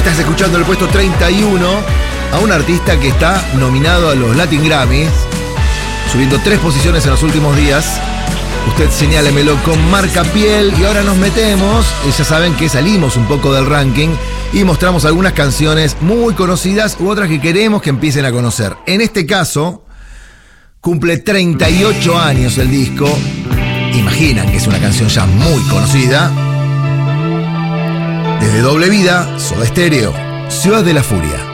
Estás escuchando el puesto 31 a un artista que está nominado a los Latin Grammys, subiendo 3 posiciones en los últimos días. Usted señálemelo con marcapiel. Y ahora nos metemos, ya saben que salimos un poco del ranking y mostramos algunas canciones muy conocidas u otras que queremos que empiecen a conocer. En este caso, cumple 38 años el disco. Imaginan que es una canción ya muy conocida. Desde Doble Vida, Soda Stereo, Ciudad de la Furia.